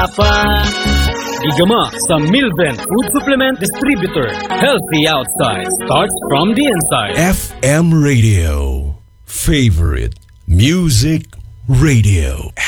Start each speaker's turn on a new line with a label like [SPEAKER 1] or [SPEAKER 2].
[SPEAKER 1] pa. Igama sa Milven Food Supplement Distributor. Healthy outside starts from the inside.
[SPEAKER 2] FM Radio. Favorite Music Radio.